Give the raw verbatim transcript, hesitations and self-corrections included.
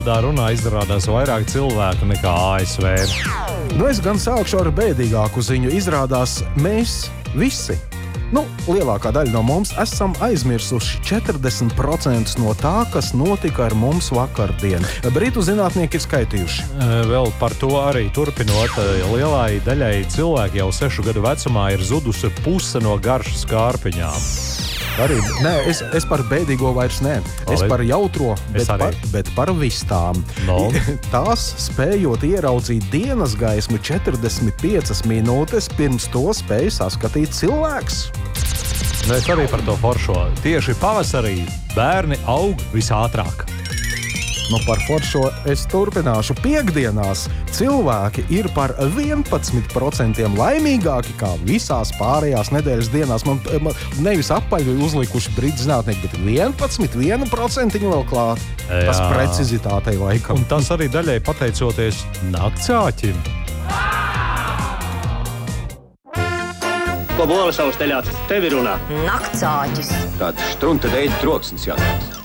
runā izrādās vairāk cilvēku nekā A S V. Nu, es gan sākšu ar bēdīgāku ziņu. Izrādās, mēs visi, nu, lielākā daļa no mums, esam aizmirsuši četrdesmit procentus no tā, kas notika ar mums vakardien. Britu zinātnieki ir skaitījuši. Vēl par to arī turpinot, lielai daļai cilvēki jau sešu gadu vecumā ir zudusi puse no garšas kārpiņām. Arī, nē, es, es par bēdīgo vairs nē. Es par jautro, bet par, bet par vistām. No. Tās, spējot ieraudzīt dienas gaismu četrdesmit piecas minūtes, pirms to spēja saskatīt cilvēks. Nu, es arī par to foršo. Tieši pavasarī bērni aug visātrāk. Nu, par foršo es turpināšu. Piektdienās cilvēki ir par vienpadsmit procentiem laimīgāki kā visās pārējās nedēļas dienās. Man, man nevis apaļi uzlikuši britu zinātnieki, bet vienpadsmit procenti vēl klāt. Jā. Tas precizitātei laikam. Un tas arī daļai pateicoties naktsāķim. Ko bolasavus teļācis? Tevi runā. Naktsāķis. Tāds štrunta veida troksnis jātās.